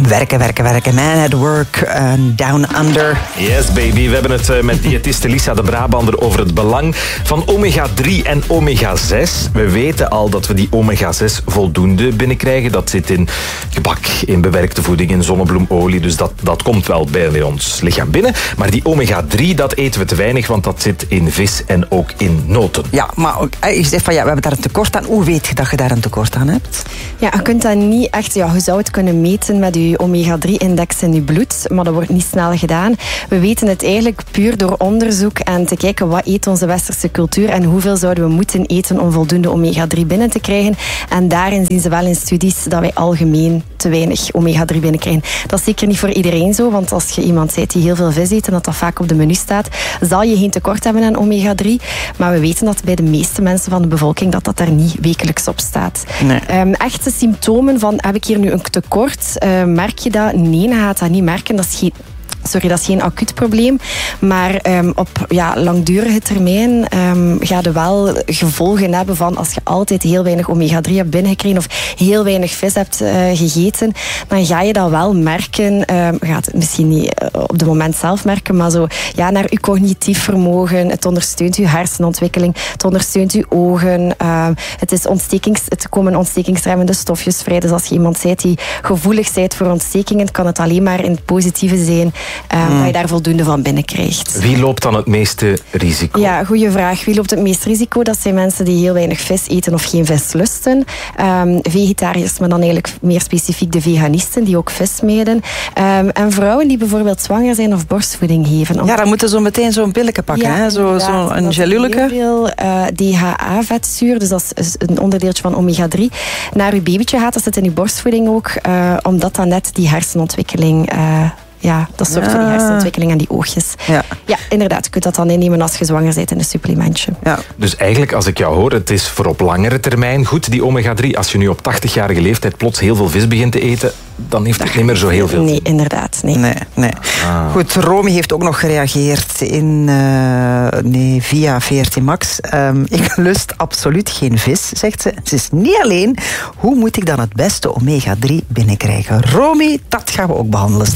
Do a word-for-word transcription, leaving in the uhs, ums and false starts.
Werken, werken, werken. Man at work, uh, down under. Yes, baby. We hebben het uh, met diëtiste Lisa de Brabander over het belang van omega drie en omega zes. We weten al dat we die omega zes voldoende binnenkrijgen. Dat zit in gebak, in bewerkte voeding, in zonnebloemolie. Dus dat, dat komt wel bij ons lichaam binnen. Maar die omega drie, dat eten we te weinig, want dat zit in vis en ook in noten. Ja, maar ook, je zegt van ja, we hebben daar een tekort aan. Hoe weet je dat je daar een tekort aan hebt? Ja, je kunt dat niet echt... Ja, je zou het kunnen meten met je omega drie index in je bloed, maar dat wordt niet snel gedaan. We weten het eigenlijk puur door onderzoek en te kijken wat eet onze westerse cultuur en hoeveel zouden we moeten eten om voldoende omega drie binnen te krijgen. En daarin zien ze wel in studies dat wij algemeen te weinig omega drie binnenkrijgen. Dat is zeker niet voor iedereen zo, want als je iemand bent die heel veel vis eet en dat dat vaak op de menu staat, zal je geen tekort hebben aan omega drie. Maar we weten dat bij de meeste mensen van de bevolking dat dat daar niet wekelijks op staat. Nee. Um, echte symptomen van heb ik hier nu een tekort, uh, merk je dat? Nee, je gaat dat niet merken. Dat is geen... Sorry, dat is geen acuut probleem. Maar um, op ja, langdurige termijn um, ga je wel gevolgen hebben van als je altijd heel weinig omega drie hebt binnengekregen of heel weinig vis hebt uh, gegeten, dan ga je dat wel merken. Um, je gaat het misschien niet uh, op het moment zelf merken, maar zo ja, naar je cognitief vermogen. Het ondersteunt je hersenontwikkeling. Het ondersteunt je ogen. Um, het, is ontstekings, het komen ontstekingsremmende stofjes vrij. Dus als je iemand bent die gevoelig bent voor ontstekingen, kan het alleen maar in het positieve zijn. Um, mm. Dat je daar voldoende van binnenkrijgt. Wie loopt dan het meeste risico? Ja, goede vraag. Wie loopt het meest risico? Dat zijn mensen die heel weinig vis eten of geen vis lusten. Um, vegetariërs, maar dan eigenlijk meer specifiek de veganisten die ook vis meiden. Um, en vrouwen die bijvoorbeeld zwanger zijn of borstvoeding geven. Ja, dan moeten ze zo meteen zo'n pilletje pakken. Ja, hè? Zo, zo een geluleke. Heel veel uh, D H A-vetzuur, dus dat is een onderdeeltje van omega drie, naar uw babytje gaat. Dat zit in uw borstvoeding ook, uh, omdat dat net die hersenontwikkeling... Uh, Ja, dat zorgt ja. voor die hersenontwikkeling en die oogjes. Ja. ja, inderdaad. Je kunt dat dan innemen als je zwanger bent in een supplementje. Ja. Dus eigenlijk, als ik jou hoor, het is voor op langere termijn goed, die omega drie. Als je nu op tachtigjarige leeftijd plots heel veel vis begint te eten, dan heeft het niet meer zo heel veel Nee, zin. inderdaad. Nee. Nee, nee. Ah. Goed, Romy heeft ook nog gereageerd in, uh, nee, via V R T Max. Um, ik lust absoluut geen vis, zegt ze. Het is niet alleen. Hoe moet ik dan het beste omega drie binnenkrijgen? Romy, dat gaan we ook behandelen.